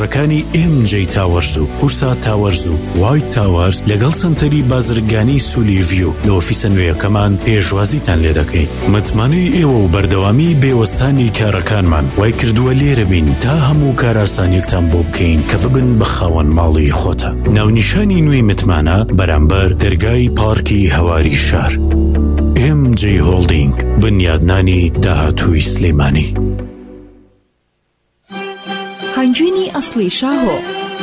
پرۆژەکانی MJ تاوەرز و هورسا تاوەرز و وایت تاوەرز لەگەڵ سنتەری بازرگانی سولیڤیو لە ئۆفیسە نوێیەکەمان پێشوازیتان لێ دەکەین. متمانەی ئێوە و بەردەوامی بێوەستانی کارەکانمان وای کردووە لێرە بین تا هەموو کاراسانیەکتان بۆ بکەین کە ببن بە خاوەن ماڵی خۆتە. ناونیشانی نوێی متمانە بەرامبەر دەرگای پارکی هەواری شار. MJ هۆڵدینگ، بنیادنانی داهاتووی سلێمانی. هەنگوینی ئەسڵی شاهۆ.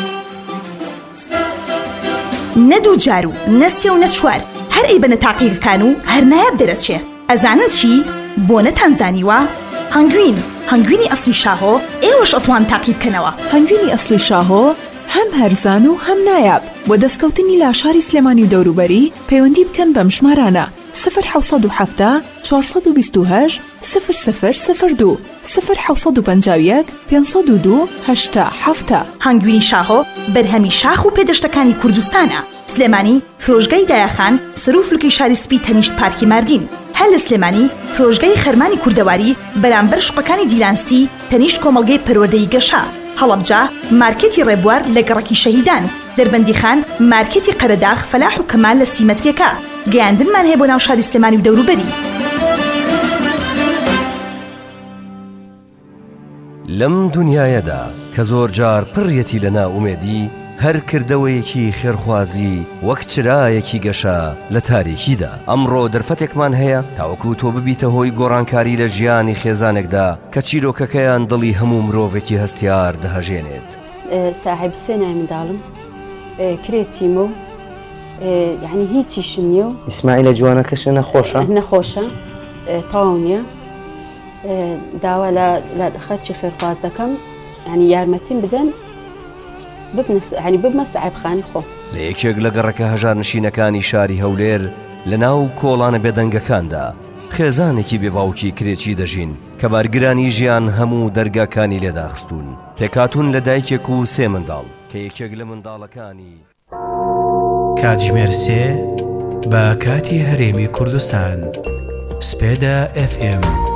نەدوو جار و نەسێ و نەچوار هەر ئەی بنە تاقیەکان و هەر نایاب دەرەچێ. ئەزانن چی؟ بۆ نەتانزانیوە؟ هەنگوینی ئەسڵی شاهۆ ئێوەش ئەتوان تاقی بکەنەوە. هەنگوینی ئەسڵی شاهۆ هەم هەرزان و هەم نایاب. بۆ دەستکەوتنی لاشاری سلێمانی و دەوروبەری پەیوەندی بکەن بەم ژمارانە 0770 428 0002 0751 502 8 هەنگوینی شاهۆ بەرهەمی شاخ و پێدەشتەکانی کوردستانە. سلێمانی فرۆژگای دایەخان سەروفلکەی شاری سپی تەنیشت پارکی ماردین. هەر لە سلێمانی فرۆژگای خەرمانی کوردەواری بەرامبەر شوقەکانی دیلانستی تەنیشت کۆمەڵگەی پەروەردەی گەشا. هەڵەبجا مارکێتی ڕێبوار لە گەڕەکی شەهیدان. دەربەندیخان مارکێتی قەرەداغ فەلاح و کەمال لە سیمەتریەکە. گەیاندنمان هەیە بۆ ناو شاری سلێمانی و دەوروبەری. لەم دنیایەدا کە زۆر جار پڕیەتی لە ناومێدی هەر کردەوەیەکی خێرخوازی وەک چرایەکی گەشە لە تاریکیدا. ئەمڕۆ دەرفەتێکمان هەیە تاوەکو تۆ ببیتە هۆی گۆڕانکاری لە ژیانی خێزانێکدا کە چیرۆکەکەیان دڵی هەموو مرۆڤێکی هەستیار دەهەژێنێت. ساحب سێنای منداڵم کرێچیمە و یعنی هیچیشم نییە و ئیسماعیلە جوانەکەشە نەخۆشە تاو نییە. داوا لە خەرچی خێرخواز دەکەم ینی یارمەتیم بدەن ببمە ساحبخانی خۆم. لە یەکێک لە گەڕەکە هەژار نشینەکانی شاری هەولێر لە ناو کۆڵانە بێدەنگەکاندا خێزانێکی بێباوکی کرێکی دەژین کە بارگرانی ژیان هەموو دەرگاکانی لێداخستون. تێکاتون لە دایکێک و سێ منداڵ کە یەکێک لە منداڵەکانی کاتژمێر 3 بە کاتی هەرێمی کوردستان سپێدا FM